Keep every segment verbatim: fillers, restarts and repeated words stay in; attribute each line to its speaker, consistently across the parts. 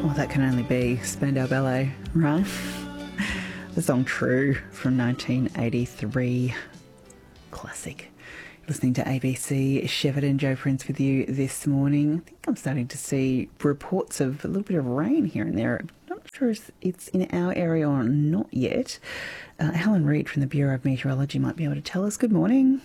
Speaker 1: Well, that can only be Spandau Ballet, right? The song True from nineteen eighty-three. Classic. Listening to A B C, Shepparton, Joe Prince with you this morning. I think I'm starting to see reports of a little bit of rain here and there. I'm not sure if it's in our area or not yet. Uh, Helen Reid from the Bureau of Meteorology might be able to tell us. Good morning.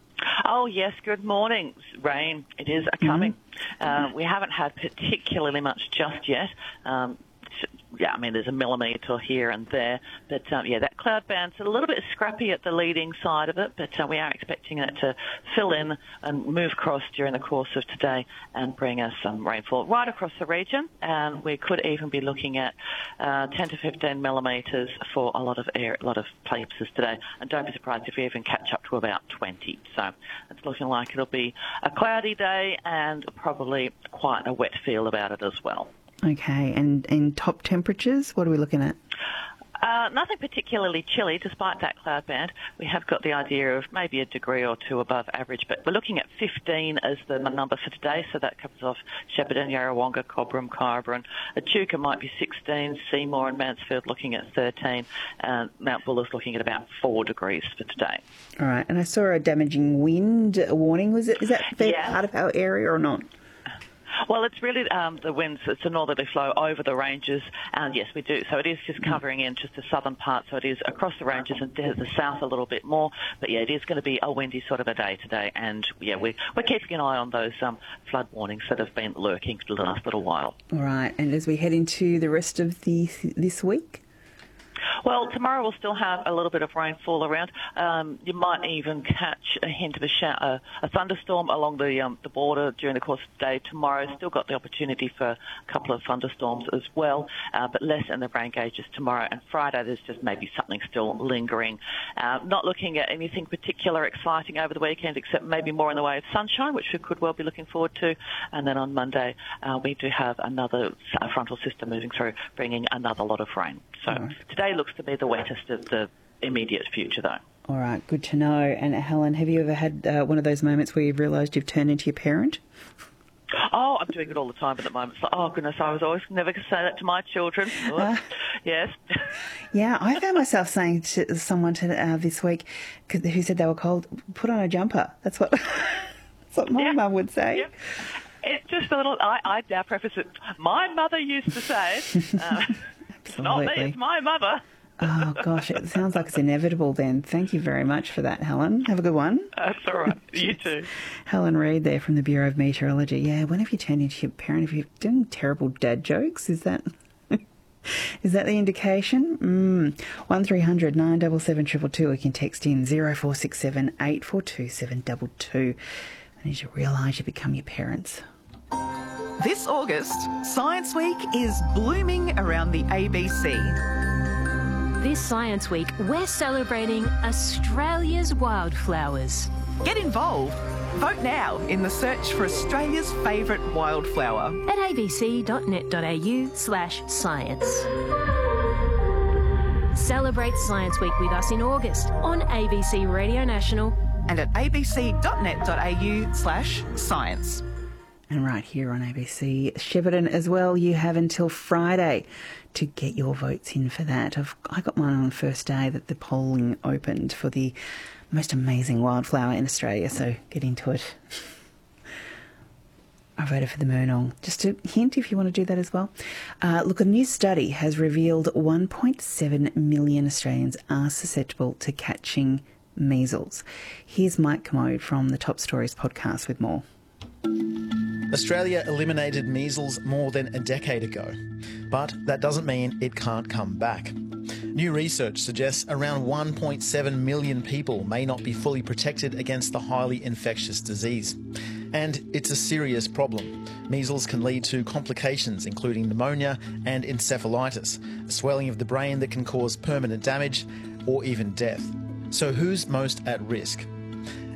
Speaker 2: Oh, yes, good morning. Rain, it is a-coming. Mm-hmm. Uh, we haven't had particularly much just yet. Um, yeah, I mean, there's a millimetre here and there. But, um, yeah, that cloud band's a little bit scrappy at the leading side of it, but uh, we are expecting it to fill in and move across during the course of today and bring us some rainfall right across the region. And we could even be looking at uh, ten to fifteen millimetres for a lot of air, a lot of places today. And don't be surprised if we even catch up to about twenty. So it's looking like it'll be a cloudy day and probably quite a wet feel about it as well.
Speaker 1: Okay, and in top temperatures, what are we looking at?
Speaker 2: Uh, nothing particularly chilly, despite that cloud band. We have got the idea of maybe a degree or two above average, but we're looking at fifteen as the number for today, so that covers off Shepparton, Yarrawonga, Cobram, Kyabram. Echuca might be sixteen, Seymour and Mansfield looking at thirteen, and Mount Buller's looking at about four degrees for today.
Speaker 1: All right, and I saw a damaging wind warning. Was it? Is that
Speaker 2: Yeah.
Speaker 1: part of our area or not?
Speaker 2: Well, it's really um, the winds, it's a northerly flow over the ranges, and yes, we do. So it is just covering in just the southern part, so it is across the ranges and to the south a little bit more. But yeah, it is going to be a windy sort of a day today, and yeah, we're, we're keeping an eye on those um, flood warnings that have been lurking for the last little while.
Speaker 1: All right, and as we head into the rest of the this week?
Speaker 2: Well, tomorrow we'll still have a little bit of rainfall around. Um, you might even catch a hint of a, shower, a thunderstorm along the um, the border during the course of the day. Tomorrow, still got the opportunity for a couple of thunderstorms as well, uh, but less in the rain gauges tomorrow. And Friday, there's just maybe something still lingering. Uh, not looking at anything particular exciting over the weekend, except maybe more in the way of sunshine, which we could well be looking forward to. And then on Monday, uh, we do have another frontal system moving through, bringing another lot of rain. So right. Today looks to be the wettest of the immediate future, though.
Speaker 1: All right, good to know. And Helen, have you ever had uh, one of those moments where you've realised you've turned into your parent?
Speaker 2: Oh, I'm doing it all the time at the moment. It's like, oh, goodness, I was always never going to say that to my children. Uh, yes.
Speaker 1: Yeah, I found myself saying to someone to, uh, this week who said they were cold, put on a jumper. That's what, that's what my yeah. mum would say.
Speaker 2: Yeah. It's just a little, I, I now preface it, my mother used to say it. Uh, it's not me, it's my mother.
Speaker 1: Oh, gosh, it sounds like it's inevitable then. Thank you very much for that, Helen. Have a good one.
Speaker 2: That's all right. You too.
Speaker 1: Helen Reid there from the Bureau of Meteorology. Yeah, when have you turned into your parent? If you're doing terrible dad jokes, is that is that the indication? Mm. one three hundred nine seven seven two two two. You can text in zero four six seven eight four two seven two two. And as you realise you become your parents.
Speaker 3: This August, Science Week is blooming around the A B C.
Speaker 4: This Science Week, we're celebrating Australia's wildflowers.
Speaker 3: Get involved. Vote now in the search for Australia's favourite wildflower.
Speaker 4: At abc.net.au slash science. Celebrate Science Week with us in August on A B C Radio National
Speaker 3: and at abc.net.au slash science.
Speaker 1: And right here on A B C Shepparton as well, you have until Friday to get your votes in for that. I've, I got mine on the first day that the polling opened for the most amazing wildflower in Australia, so get into it. I voted for the Murnong. Just a hint if you want to do that as well. Uh, look, a new study has revealed one point seven million Australians are susceptible to catching measles. Here's Mike Commode from the Top Stories podcast with more.
Speaker 5: Australia eliminated measles more than a decade ago, but that doesn't mean it can't come back. New research suggests around one point seven million people may not be fully protected against the highly infectious disease. And it's a serious problem. Measles can lead to complications including pneumonia and encephalitis, a swelling of the brain that can cause permanent damage or even death. So who's most at risk?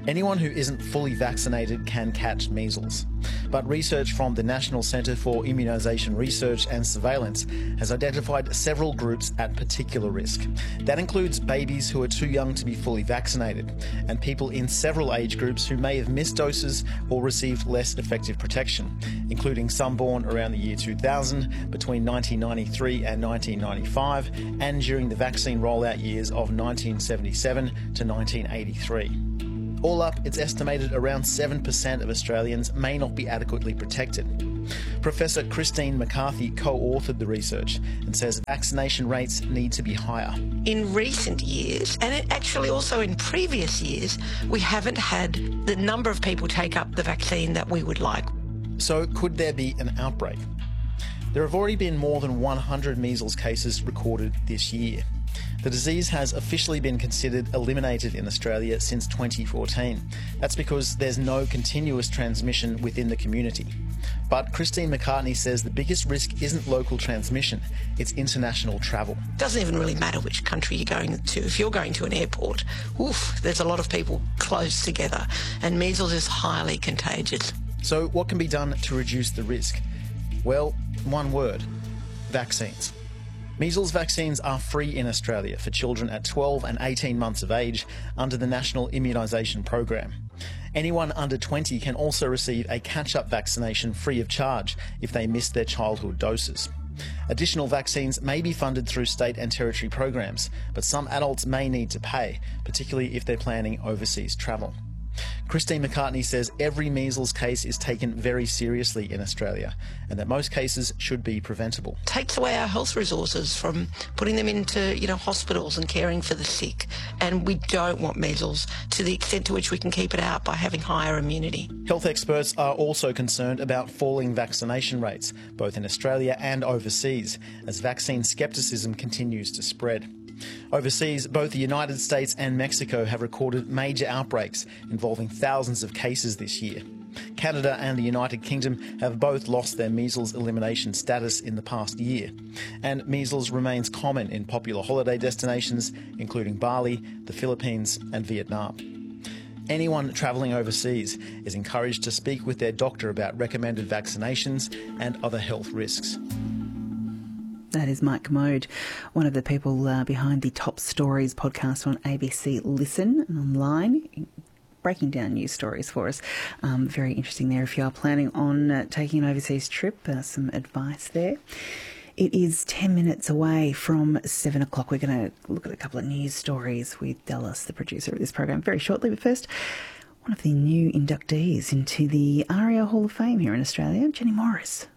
Speaker 5: Anyone who isn't fully vaccinated can catch measles. But research from the National Centre for Immunisation Research and Surveillance has identified several groups at particular risk. That includes babies who are too young to be fully vaccinated, and people in several age groups who may have missed doses or received less effective protection, including some born around the year two thousand, between nineteen ninety-three and nineteen ninety-five, and during the vaccine rollout years of nineteen seventy-seven to nineteen eighty-three. All up, it's estimated around seven percent of Australians may not be adequately protected. Professor Christine McCarthy co-authored the research and says vaccination rates need to be higher.
Speaker 6: In recent years, and it actually also in previous years, we haven't had the number of people take up the vaccine that we would like.
Speaker 5: So could there be an outbreak? There have already been more than one hundred measles cases recorded this year. The disease has officially been considered eliminated in Australia since twenty fourteen. That's because there's no continuous transmission within the community. But Christine McCartney says the biggest risk isn't local transmission, it's international travel.
Speaker 6: It doesn't even really matter which country you're going to. If you're going to an airport, oof, there's a lot of people close together, and measles is highly contagious.
Speaker 5: So what can be done to reduce the risk? Well, one word: vaccines. Measles vaccines are free in Australia for children at twelve and eighteen months of age under the National Immunisation Program. Anyone under twenty can also receive a catch-up vaccination free of charge if they missed their childhood doses. Additional vaccines may be funded through state and territory programs, but some adults may need to pay, particularly if they're planning overseas travel. Christine McCartney says every measles case is taken very seriously in Australia and that most cases should be preventable.
Speaker 6: It takes away our health resources from putting them into, you know, hospitals and caring for the sick. And we don't want measles to the extent to which we can keep it out by having higher immunity.
Speaker 5: Health experts are also concerned about falling vaccination rates, both in Australia and overseas, as vaccine scepticism continues to spread. Overseas, both the United States and Mexico have recorded major outbreaks involving thousands of cases this year. Canada and the United Kingdom have both lost their measles elimination status in the past year, and measles remains common in popular holiday destinations, including Bali, the Philippines and Vietnam. Anyone travelling overseas is encouraged to speak with their doctor about recommended vaccinations and other health risks.
Speaker 1: That is Mike Commode, one of the people uh, behind the Top Stories podcast on A B C Listen and online, breaking down news stories for us. Um, very interesting there. If you are planning on uh, taking an overseas trip, uh, some advice there. It is ten minutes away from seven o'clock. We're going to look at a couple of news stories with Dallas, the producer of this program, very shortly. But first, one of the new inductees into the ARIA Hall of Fame here in Australia, Jenny Morris.